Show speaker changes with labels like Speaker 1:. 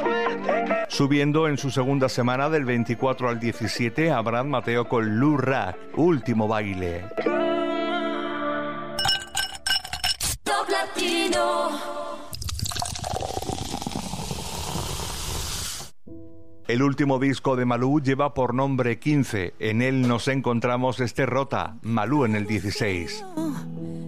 Speaker 1: Subiendo en su segunda semana del 24 al 17, Abraham Mateo con Lou Reed, Último Baile.
Speaker 2: Top Latino.
Speaker 1: El último disco de Malú lleva por nombre 15. En él nos encontramos este Rota, Malú en el 16.